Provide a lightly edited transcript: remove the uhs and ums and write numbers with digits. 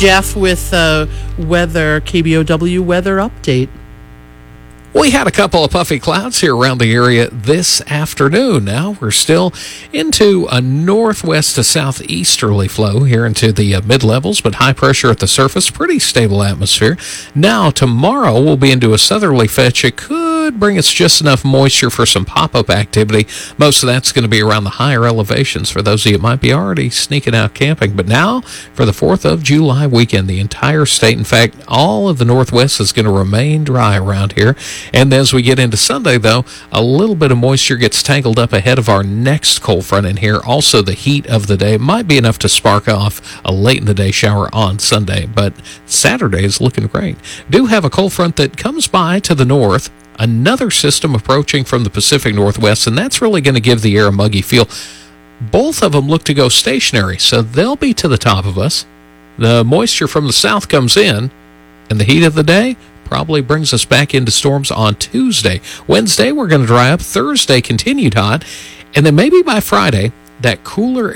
Jeff with KBOW weather update. We had a couple of puffy clouds here around the area this afternoon. Now we're still into a northwest to southeasterly flow here into the mid-levels, but high pressure at the surface, pretty stable atmosphere. Now tomorrow we'll be into a southerly fetch. It could bring us just enough moisture for some pop-up activity. Most of that's going to be around the higher elevations for those of you that might be already sneaking out camping. But now for the 4th of July weekend, the entire state, in fact, all of the northwest is going to remain dry around here. And as we get into Sunday, though, a little bit of moisture gets tangled up ahead of our next cold front in here. Also, the heat of the day might be enough to spark off a late-in-the-day shower on Sunday, but Saturday is looking great. Do have a cold front that comes by to the north, another system approaching from the Pacific Northwest, and that's really going to give the air a muggy feel. Both of them look to go stationary, so they'll be to the top of us. The moisture from the south comes in, and the heat of the day probably brings us back into storms on Tuesday. Wednesday, we're going to dry up. Thursday, continued hot. And then maybe by Friday, that cooler